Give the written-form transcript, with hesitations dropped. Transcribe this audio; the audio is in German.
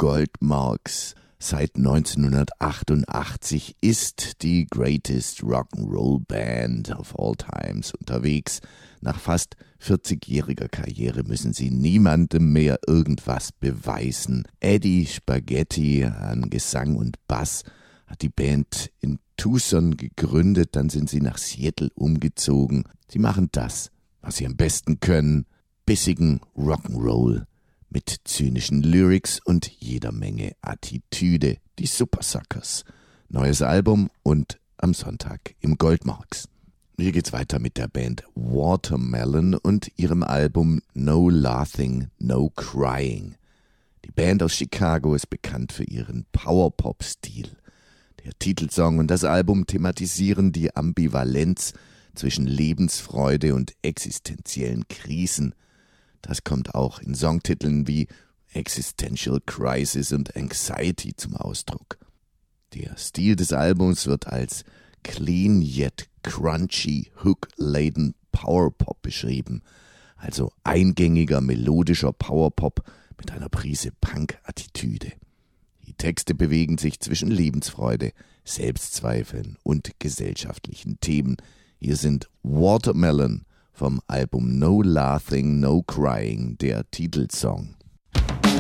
Goldmarks. Seit 1988 ist die Greatest Rock'n'Roll Band of all times unterwegs. Nach fast 40-jähriger Karriere müssen sie niemandem mehr irgendwas beweisen. Eddie Spaghetti an Gesang und Bass hat die Band in Tucson gegründet, dann sind sie nach Seattle umgezogen. Sie machen das, was sie am besten können, bissigen Rock'n'Roll mit zynischen Lyrics und jeder Menge Attitüde. Die Supersuckers. Neues Album und am Sonntag im Goldmarks. Hier geht's weiter mit der Band Watermelon und ihrem Album No Laughing, No Crying. Die Band aus Chicago ist bekannt für ihren Powerpop-Stil. Der Titelsong und das Album thematisieren die Ambivalenz zwischen Lebensfreude und existenziellen Krisen. Das kommt auch in Songtiteln wie Existential Crisis und Anxiety zum Ausdruck. Der Stil des Albums wird als clean yet crunchy, hook-laden Powerpop beschrieben, also eingängiger, melodischer Powerpop mit einer Prise Punk-Attitüde. Die Texte bewegen sich zwischen Lebensfreude, Selbstzweifeln und gesellschaftlichen Themen. Hier sind Watermelon vom Album No Laughing, No Crying, der Titelsong.